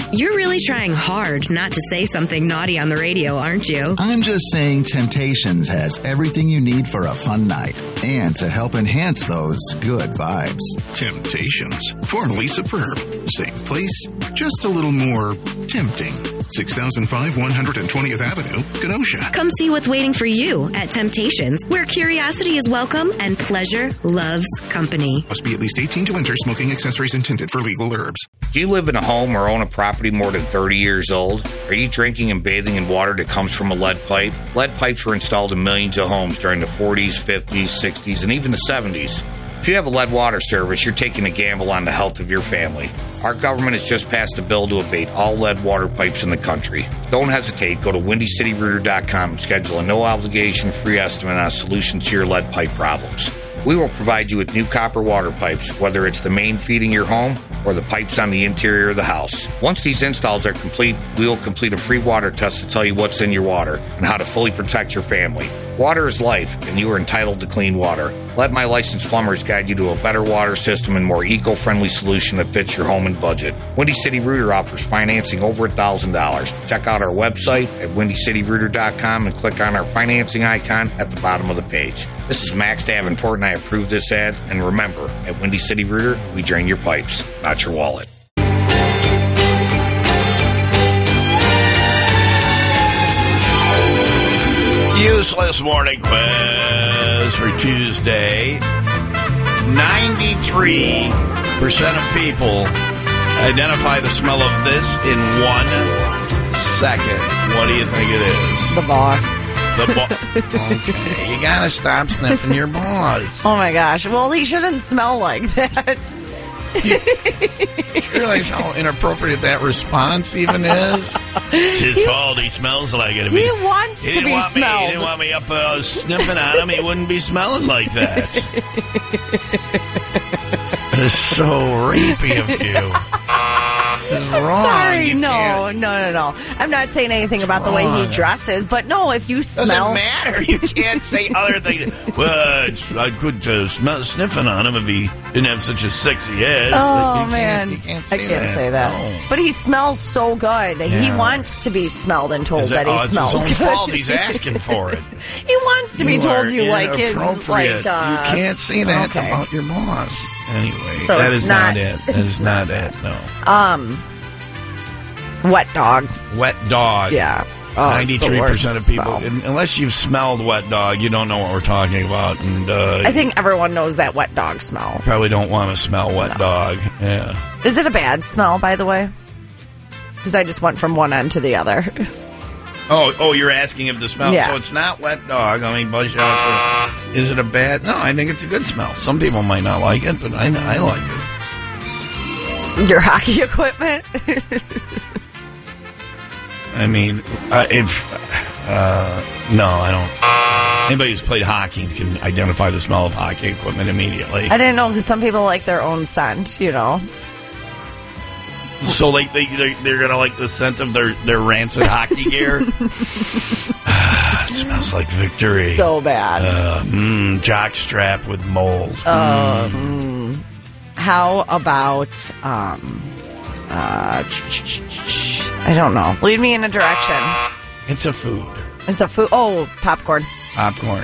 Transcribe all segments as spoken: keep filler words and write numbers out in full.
You're really trying hard not to say something naughty on the radio, aren't you? I'm just saying Temptations has everything you need for a fun night and to help enhance those good vibes. Temptations, formerly Superb. Same place, just a little more tempting. six thousand five, one hundred twentieth Avenue, Kenosha. Come see what's waiting for you at Temptations, where curiosity is welcome and pleasure loves company. Must be at least eighteen to enter. Smoking accessories intended for legal herbs. Do you live in a home or own a property more than thirty years old? Are you drinking and bathing in water that comes from a lead pipe? Lead pipes were installed in millions of homes during the forties, fifties, sixties, and even the seventies. If you have a lead water service, you're taking a gamble on the health of your family. Our government has just passed a bill to abate all lead water pipes in the country. Don't hesitate. Go to windy city rooter dot com and schedule a no-obligation free estimate on a solution to your lead pipe problems. We will provide you with new copper water pipes, whether it's the main feeding your home or the pipes on the interior of the house. Once these installs are complete, we will complete a free water test to tell you what's in your water and how to fully protect your family. Water is life, and you are entitled to clean water. Let my licensed plumbers guide you to a better water system and more eco-friendly solution that fits your home and budget. Windy City Rooter offers financing over one thousand dollars. Check out our website at windy city rooter dot com and click on our financing icon at the bottom of the page. This is Max Davenport, and I approve this ad. And remember, at Windy City Rooter, we drain your pipes, not your wallet. Useless morning quiz for Tuesday. ninety-three percent of people identify the smell of this in one second. What do you think it is? The boss. The bo- okay, you gotta stop sniffing your boss. Oh my gosh. Well, he shouldn't smell like that. You realize how inappropriate that response even is? It's his he, fault. He smells like it. I mean, he wants he to be want smelled. Me, he didn't want me up uh, sniffing at him. He wouldn't be smelling like that. This is so rapey of you. This is I'm wrong. sorry. You no, can't. no, no, no. I'm not saying anything about the way he dresses, but no, if you smell... Doesn't matter. You can't say other things. Well, it's, I could uh, smell sniffing on him if he didn't have such a sexy ass. Oh, you man. Can't, you can't say I can't that. say that. No. But he smells so good. He Yeah. wants to be smelled and told Is it, that he oh, it's smells his own good. fault. He's asking for it. He wants to be You told are you like his... inappropriate. like. Uh, You can't say that okay. about your boss. Anyway, So that it's is not, not- it. That is not it. No. Um... Wet dog. Wet dog. Yeah. Oh, Ninety-three percent of people, smell. unless you've smelled wet dog, you don't know what we're talking about, and uh, I think everyone knows that wet dog smell. probably don't want to smell wet No. dog. Yeah. Is it a bad smell, by the way? Because I just went from one end to the other. Oh, oh, you're asking if the smell. Yeah. So it's not wet dog. I mean, buzz you out for, is it a bad? No, I think it's a good smell. Some people might not like it, but I, I like it. Your hockey equipment? I mean, uh, if uh, no, I don't. Anybody who's played hockey can identify the smell of hockey equipment immediately. I didn't know because some people like their own scent, you know. So like they they're, they're gonna like the scent of their, their rancid hockey gear. Ah, it smells like victory. So bad. Uh, mm, jock strap with mold. Uh, mm. How about um, uh, I don't know. Lead me in a direction. It's a food. It's a food. Oh, popcorn. Popcorn.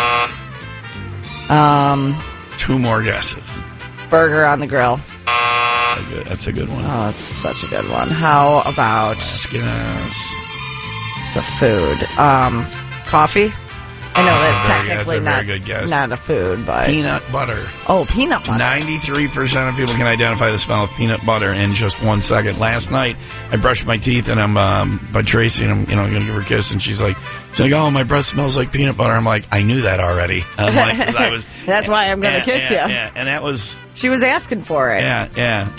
Um, Two more guesses. burger on the grill. That's a good, that's a good one. Oh, that's such a good one. How about Last guess. it's a food? Um, coffee. I know that's Very good. technically That's a not very good guess. not a food, but Peanut butter. oh, peanut butter. ninety-three percent of people can identify the smell of peanut butter in just one second. Last night, I brushed my teeth and I'm um, by Tracy and I'm you know going to give her a kiss and she's like, she's like, oh, my breath smells like peanut butter. I'm like, I knew that already. I'm like, 'cause I was. That's why I'm going to yeah, kiss yeah, you. Yeah, and that was. She was asking for it. Yeah, yeah.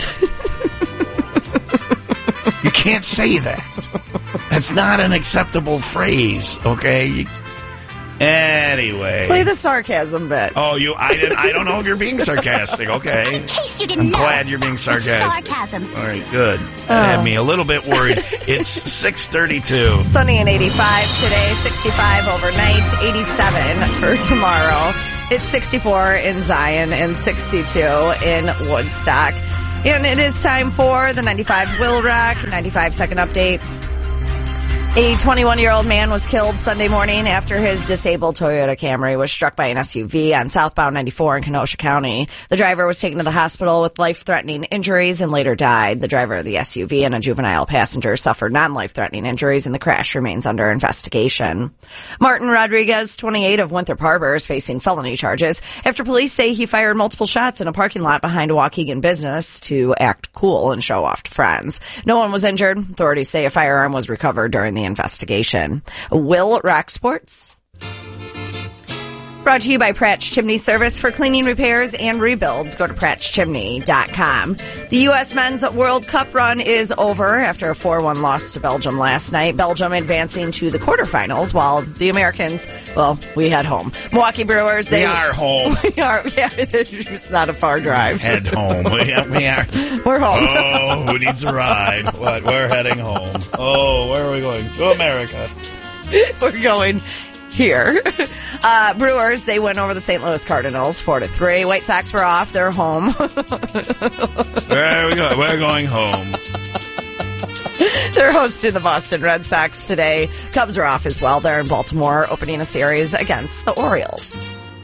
You can't say that. That's not an acceptable phrase. Okay. You, Anyway. Play the sarcasm bit. Oh, you? I didn't. I don't know if you're being sarcastic. Okay. In case you didn't I'm know. glad you're being sarcastic. Sarcasm. All right, good. That had me a little bit worried. It's six thirty-two. Sunny and eighty-five today, sixty-five overnight, eighty-seven for tomorrow. It's sixty-four in Zion and sixty-two in Woodstock. And it is time for the ninety-five Will Rock ninety-five second update. A twenty-one-year-old man was killed Sunday morning after his disabled Toyota Camry was struck by an S U V on southbound ninety-four in Kenosha County. The driver was taken to the hospital with life-threatening injuries and later died. The driver of the S U V and a juvenile passenger suffered non-life-threatening injuries, and the crash remains under investigation. Martin Rodriguez, twenty-eight, of Winthrop Harbor, is facing felony charges after police say he fired multiple shots in a parking lot behind a Waukegan business to act cool and show off to friends. No one was injured. Authorities say a firearm was recovered during the investigation. Will Rock Sports. Brought to you by Pratt's Chimney Service for cleaning, repairs, and rebuilds. Go to pratts chimney dot com. The U S Men's World Cup run is over after a four one loss to Belgium last night. Belgium advancing to the quarterfinals, while the Americans, well, we head home. Milwaukee Brewers, they we are home. We are, yeah, it's not a far drive. Head home. We are. We are. We're home. Oh, who needs a ride? What? We're heading home. Oh, where are we going? To America. We're going here. Uh, Brewers, they win over the Saint Louis Cardinals four to three. White Sox were off. They're home. Where are we going? We're going home. They're hosting the Boston Red Sox today. Cubs are off as well. They're in Baltimore opening a series against the Orioles.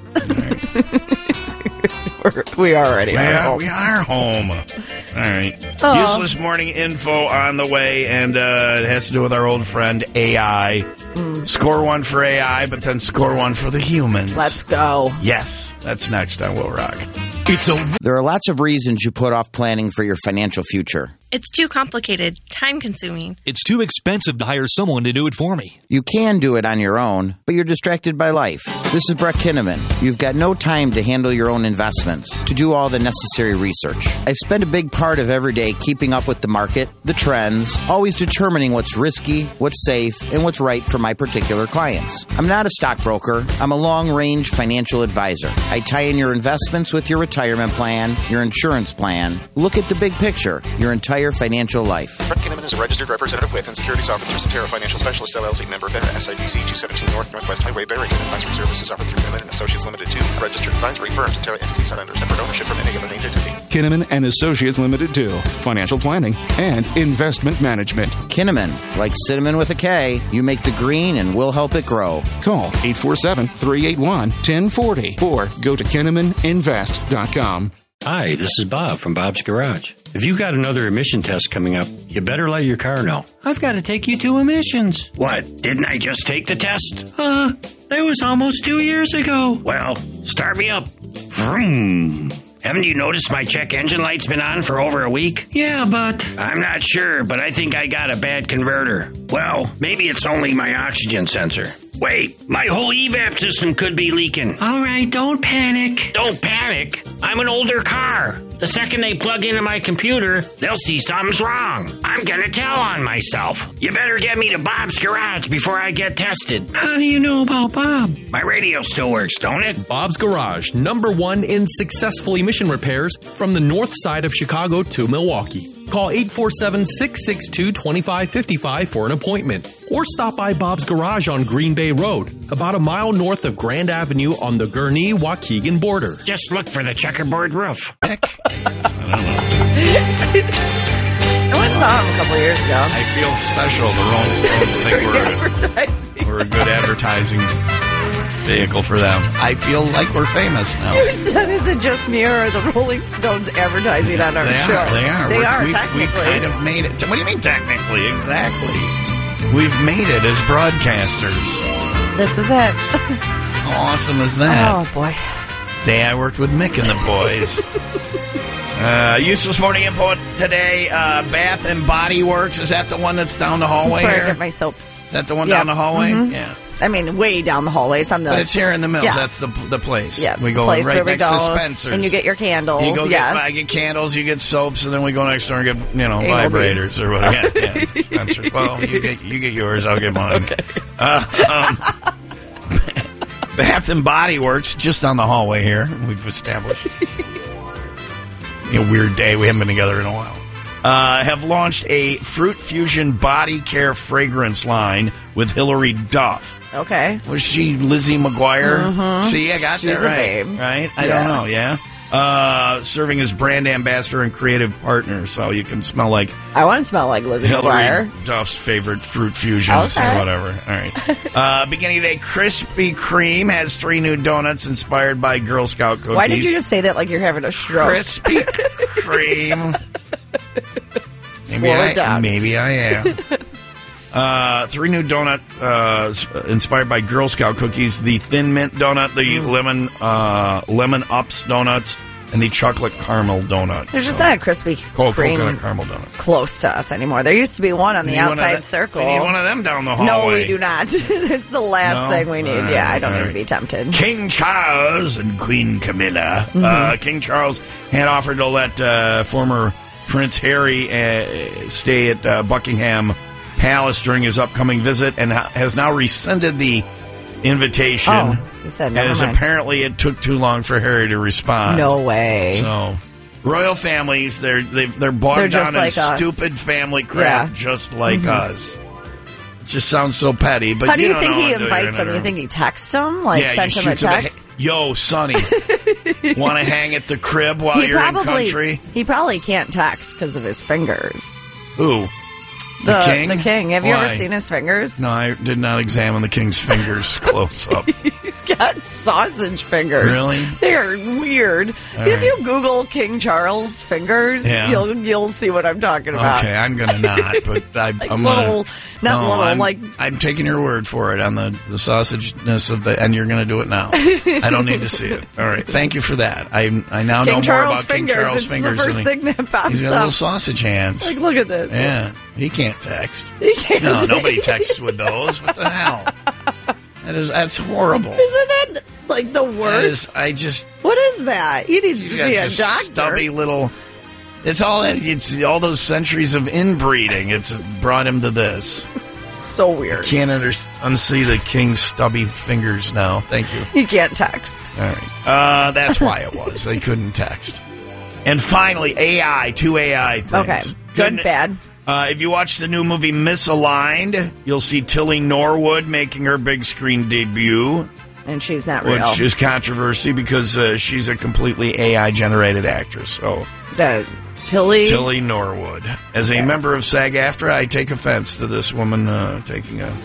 We're, we are already we are are, home. we are home. All right. Oh. Useless morning info on the way, and uh, it has to do with our old friend A I. Mm. Score one for A I, but then score one for the humans. Let's go. Yes, that's next on Will Rock. It's a There are lots of reasons you put off planning for your financial future. It's too complicated, time-consuming. It's too expensive to hire someone to do it for me. You can do it on your own, but you're distracted by life. This is Brett Kinnaman. You've got no time to handle your own investments, to do all the necessary research. I spend a big part of every day keeping up with the market, the trends, always determining what's risky, what's safe, and what's right for my particular clients. I'm not a stockbroker. I'm a long-range financial advisor. I tie in your investments with your retirement plan, your insurance plan. Look at the big picture, your entire financial life. Brett Kinnaman is a registered representative with and securities offered through Centera Financial Specialist, L L C, member FINRA, S I B C two seventeen North Northwest Highway, Barrington. Advisory services offered through Kinnaman and Associates Limited, two. Registered advisory firm. Centera entities not under separate ownership from any other named entity. Kinnaman and Associates Limited, two. Financial planning and investment management. Kinnaman, like cinnamon with a K, you make the green and we'll help it grow. Call eight four seven, three eight one, one zero four zero or go to kinnaman invest dot com. Hi, this is Bob from Bob's Garage. If you've got another emission test coming up, you better let your car know. I've got to take you to emissions. What, didn't I just take the test? Uh, that was almost two years ago. Well, start me up. Vroom. Haven't you noticed my check engine light's been on for over a week? Yeah, but... I'm not sure, but I think I got a bad converter. Well, maybe it's only my oxygen sensor. Wait, my whole E VAP system could be leaking. All right, don't panic. Don't panic? I'm an older car. The second they plug into my computer, they'll see something's wrong. I'm gonna tell on myself. You better get me to Bob's Garage before I get tested. How do you know about Bob? My radio still works, don't it? Bob's Garage, number one in successful emission repairs from the north side of Chicago to Milwaukee. Call eight four seven, six six two, two five five five for an appointment. Or stop by Bob's Garage on Green Bay Road, about a mile north of Grand Avenue on the Gurnee-Waukegan border. Just look for the checkerboard roof. I went and saw him a couple years ago. I feel special. The Rolling Stones think we're, advertising. we're a good advertising vehicle for them. I feel like we're famous now. You said, is it just me or are the Rolling Stones advertising on our they show? Are, they are. They we're, are, we've, technically. We've kind of made it. What do you mean technically? Exactly. We've made it as broadcasters. This is it. How awesome is that? Oh, boy. Day I worked with Mick and the boys. uh, useless morning info today. Uh, Bath and Body Works. Is that the one that's down the hallway That's where here? I get my soaps. Is that the one yep. down the hallway? Mm-hmm. Yeah. I mean, way down the hallway. It's on the... But it's here in the mills. Yes. That's the the place. Yes, we the go place right where we next go, to Spencer's. and you get your candles. You go yes. get, I get candles, you get soaps, and then we go next door and get, you know, vibrators or whatever. Yeah, yeah. Spencer's. Well, you get you get yours, I'll get mine. Okay. Uh, um, Bath and Body Works, just down the hallway here. We've established. A weird day. We haven't been together in a while. Uh, have launched a Fruit Fusion body care fragrance line with Hillary Duff. Okay. Was she Lizzie McGuire? Mm-hmm. See, I got She's that right. a babe. Right? I yeah. don't know, yeah? uh, serving as brand ambassador and creative partner. So you can smell like I want to smell like Lizzie McGuire. Hillary Duff's favorite fruit fusions Okay. or whatever. All right. uh, beginning today, Krispy Kreme has three new donuts inspired by Girl Scout cookies. Why did you just say that like you're having a stroke? Krispy Kreme. Slow maybe it I, down. Maybe I am. Uh, three new donut uh, s- inspired by Girl Scout cookies: the Thin Mint donut, the Mm. lemon uh, lemon ups donuts, and the chocolate caramel donut. There's just not a Krispy Oh, Kreme coconut caramel donut. close to us anymore. There used to be one on the We need one of outside that- circle. we need one of them down the No, hallway. we do not. It's the last No? thing we need. All yeah, right, I don't all need right. to be tempted. King Charles and Queen Camilla. Mm-hmm. Uh, King Charles had offered to let uh, former Prince Harry uh, stay at uh, Buckingham Palace during his upcoming visit, and ha- has now rescinded the invitation. Oh, he said, never as mind. apparently it took too long for Harry to respond. No way. So, royal families, they're they, they're bogged They're just down like in us. stupid family crap, Yeah. just like Mhm. us. It just sounds so petty. But How do you don't think know he until you're invites in him? it. You think he texts him? Like, Yeah, sent he him a shoots him a text? ha- Yo, Sonny, want to hang at the crib while he you're probably, in country? He probably can't text because of his fingers. Who? The, The king? The king. Have you Why? ever seen his fingers? No, I did not examine the king's fingers close up. He's got sausage fingers. Really? They're weird. All if right. you Google King Charles fingers, Yeah. you'll you'll see what I'm talking about. Okay, I'm gonna not, but I, Like I'm little- gonna, not no, little, I'm, like- I'm taking your word for it on the the sausageness of the, and you're gonna do it now. I don't need to see it. All right, thank you for that. I I now King know Charles more about fingers. King Charles It's fingers. the first and he- thing that pops He's got up. little sausage hands. Like, look at this. Yeah, he can't text. He can't no, text. nobody texts with those. What the hell? That is that's horrible. Isn't that like the That worst? is- I just What is that? He needs he's to got see a just doctor. stubby little. It's all it's all those centuries of inbreeding. It's brought him to this. So weird. Can't under, unsee the king's stubby fingers now. Thank you. He can't text. All right. Uh, that's why it was. They couldn't text. And finally, A I. Two A I things. Okay. Good, bad. Uh, if you watch the new movie Misaligned, you'll see Tilly Norwood making her big screen debut. And she's not real. Which is controversy because uh, she's a completely A I generated actress. So The Tilly. Tilly Norwood. As a Yeah. member of SAG-AFTRA, I take offense to this woman uh, taking a,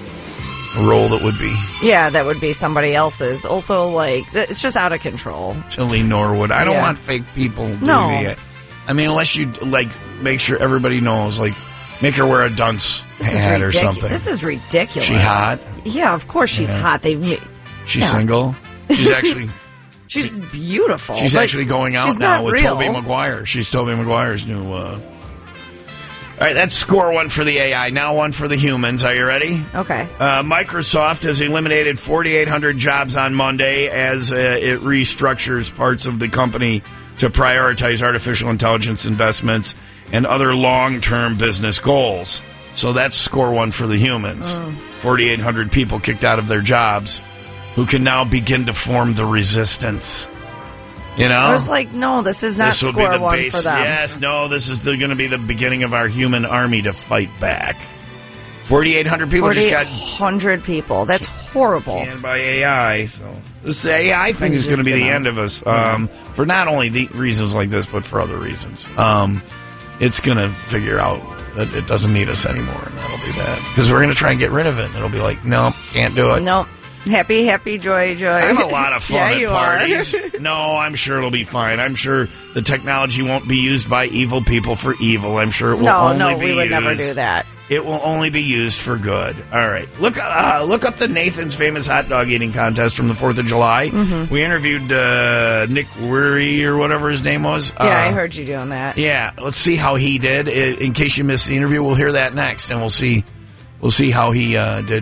a role that would be Yeah, that would be somebody else's. Also, like, th- it's just out of control. Tilly Norwood. I don't Yeah. want fake people doing No. it. I mean, unless you like make sure everybody knows, like make her wear a dunce This is hat or ridicu- something. This is ridiculous. She hot? Yeah, of course she's Yeah. hot. They. She's yeah. single. She's actually She's beautiful. she's Like, actually going out she's now not with real. Tobey Maguire. She's Tobey Maguire's new. Uh... All right, that's score one for the A I. Now one for the humans. Are you ready? Okay. Uh, Microsoft has eliminated forty-eight hundred jobs on Monday as uh, it restructures parts of the company to prioritize artificial intelligence investments and other long-term business goals. So that's score one for the humans. Mm. forty-eight hundred people kicked out of their jobs who can now begin to form the resistance. You know? I was like, no, this is not This will be score the one base- for them. Yes, no, this is going to be the beginning of our human army to fight back. forty-eight hundred people just got forty-eight hundred people. That's horrible. canned by A I. So this A I thing is is going to just be the gonna- end of us um, for not only the reasons like this, but for other reasons. Um, it's going to figure out that it doesn't need us anymore, and that'll be that. Because we're going to try and get rid of it. And it'll be like, nope, can't do it. Nope. Happy, happy, joy, joy. I have a lot of fun yeah, at you parties. Are. No, I'm sure it'll be fine. I'm sure the technology won't be used by evil people for evil. I'm sure it will no, only no, be we would used. never do that. It will only be used for good. All right. Look uh, look up the Nathan's Famous Hot Dog Eating Contest from the fourth of July. Mhm. We interviewed uh, Nick Weary or whatever his name was. Yeah, I Uh, heard you doing that. Yeah, let's see how he did. I- In case you missed the interview, we'll hear that next, and we'll see we'll see how he uh, did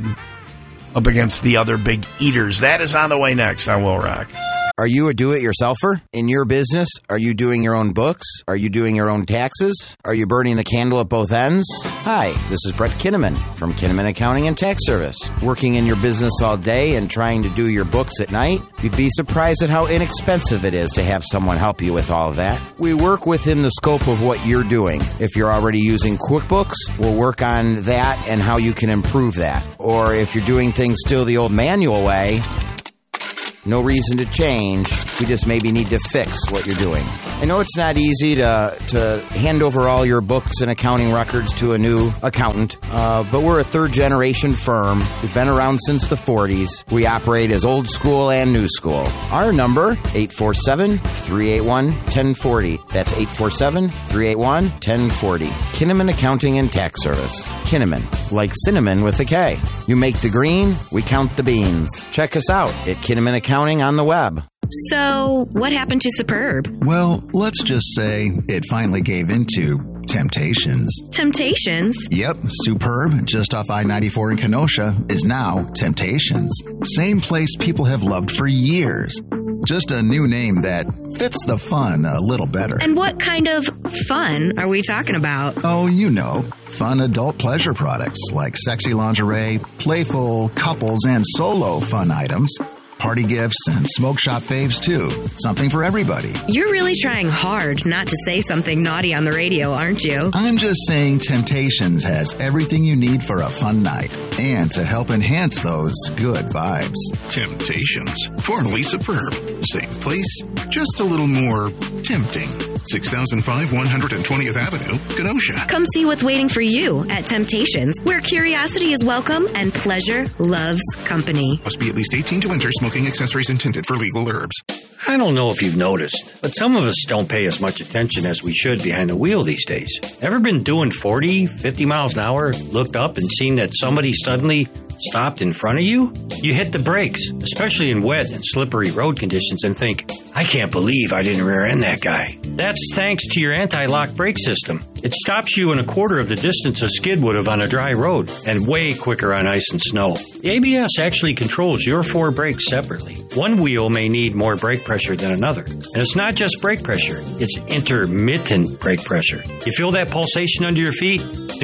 up against the other big eaters. That is on the way next on Will Rock. Are you a do-it-yourselfer? In your business, are you doing your own books? Are you doing your own taxes? Are you burning the candle at both ends? Hi, this is Brett Kinnaman from Kinnaman Accounting and Tax Service. Working in your business all day and trying to do your books at night? You'd be surprised at how inexpensive it is to have someone help you with all of that. We work within the scope of what you're doing. If you're already using QuickBooks, we'll work on that and how you can improve that. Or if you're doing things still the old manual way, No reason to change. We just maybe need to fix what you're doing. I know it's not easy to to hand over all your books and accounting records to a new accountant, uh, but we're a third-generation firm. We've been around since the forties. We operate as old school and new school. Our number, eight four seven, three eight one, one zero four zero. That's eight four seven, three eight one, one zero four zero. Kinnaman Accounting and Tax Service. Kinnaman, like cinnamon with a K. You make the green, we count the beans. Check us out at Kinnaman Accounting on the web. So, what happened to Superb? Well, let's just say it finally gave into Temptations. Temptations? Yep, Superb, just off I ninety-four in Kenosha, is now Temptations. Same place people have loved for years. Just a new name that fits the fun a little better. And what kind of fun are we talking about? Oh, you know, fun adult pleasure products like sexy lingerie, playful couples and solo fun items, party gifts, and smoke shop faves, too. Something for everybody. You're really trying hard not to say something naughty on the radio, aren't you? I'm just saying Temptations has everything you need for a fun night and to help enhance those good vibes. Temptations, formerly Superb. Same place, just a little more tempting. six thousand five, one hundred twentieth Avenue, Kenosha. Come see what's waiting for you at Temptations, where curiosity is welcome and pleasure loves company. Must be at least eighteen to enter. Smoking accessories intended for legal herbs. I don't know if you've noticed, but some of us don't pay as much attention as we should behind the wheel these days. Ever been doing forty, fifty miles an hour, looked up and seen that somebody suddenly stopped in front of you? You hit the brakes, especially in wet and slippery road conditions, and think, I can't believe I didn't rear end that guy. That's thanks to your anti-lock brake system. It stops you in a quarter of the distance a skid would have on a dry road, and way quicker on ice and snow. The A B S actually controls your four brakes separately. One wheel may need more brake pressure than another. And it's not just brake pressure, it's intermittent brake pressure. You feel that pulsation under your feet?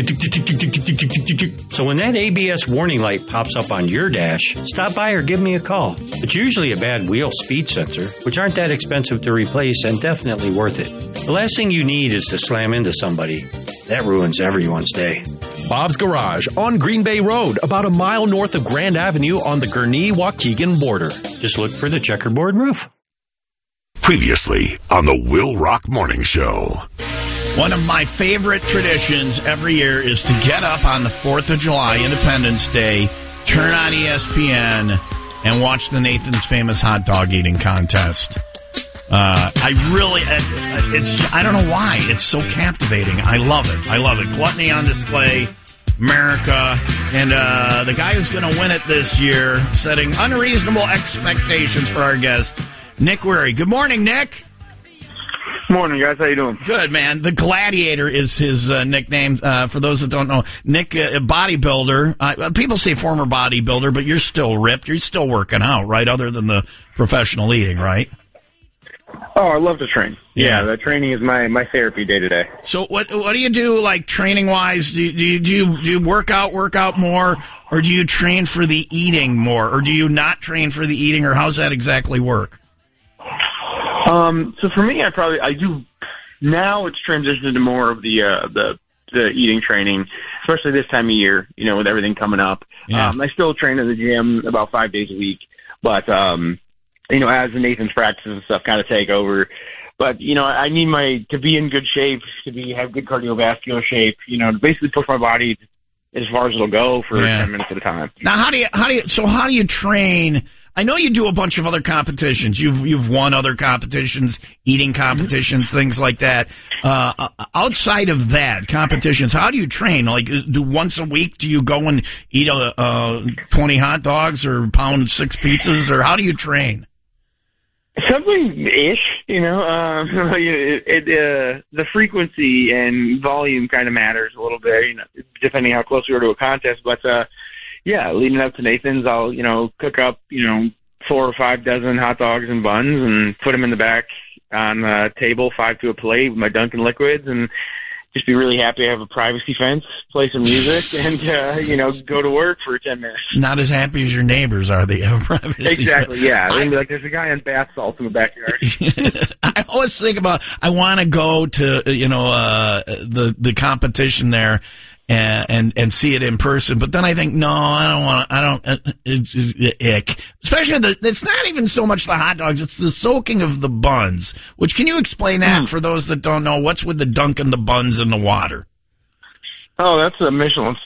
So when that A B S warning light pops up on your dash, stop by or give me a call. It's usually a bad wheel speed sensor, which aren't that expensive to replace and definitely worth it. The last thing you need is to slam into somebody. That ruins everyone's day. Bob's Garage on Green Bay Road, about a mile north of Grand Avenue on the Gurnee-Waukegan border. Just look for the checkerboard roof. Previously on the Will Rock Morning Show. One of my favorite traditions every year is to get up on the fourth of July, Independence Day, turn on E S P N, and watch the Nathan's Famous Hot Dog Eating Contest. Uh, I really, it's, I don't know why. It's so captivating. I love it. I love it. Gluttony on display, America, and uh, the guy who's going to win it this year, setting unreasonable expectations for our guest, Nick Weary. Good morning, Nick. Morning, guys. How you doing? Good, man. The Gladiator is his uh, nickname. Uh, for those that don't know, Nick, uh, bodybuilder. Uh, people say former bodybuilder, but you're still ripped. You're still working out, right? Other than the professional eating, right? Oh, I love to train. Yeah, yeah the training is my, my therapy day to day. So what what do you do, like, training-wise? Do you, do, you, do, you, do you work out, work out more, or do you train for the eating more? Or do you not train for the eating, or how's that exactly work? Um, so for me, I probably, I do, now it's transitioned to more of the, uh, the, the eating training, especially this time of year, you know, with everything coming up. Yeah. Um, I still train in the gym about five days a week, but, um, you know, as the Nathan's practices and stuff kind of take over. But, you know, I need my, to be in good shape, to be, have good cardiovascular shape, you know, to basically push my body as far as it'll go for Yeah. ten minutes at a time. Now, how do you, how do you, so how do you train? I know you do a bunch of other competitions. You've, you've won other competitions, eating competitions, mm-hmm. things like that. Uh, outside of that, competitions, how do you train? Like, do once a week, do you go and eat a, uh, twenty hot dogs or pound six pizzas, or how do you train? Something-ish, you know. Um, it, it, uh, the frequency and volume kind of matters a little bit, you know, depending how close we are to a contest. But, uh, yeah, leading up to Nathan's, I'll, you know, cook up, you know, four or five dozen hot dogs and buns and put them in the back on the table, five to a plate with my Dunkin' liquids, and just be really happy I have a privacy fence, play some music, and, uh, you know, go to work for ten minutes. Not as happy as your neighbors are that you have privacy. Exactly, yeah. I, They'd be like, there's a guy on bath salts in the backyard. I always think about, I want to go to, you know, uh, the, the competition there, and and, and see it in person. But then I think, no, I don't want to. I don't. Uh, it's, it's ick. Especially the. It's not even so much the hot dogs; it's the soaking of the buns. Which, can you explain that mm. for those that don't know? What's with the dunking the buns in the water? Oh, that's a Michelin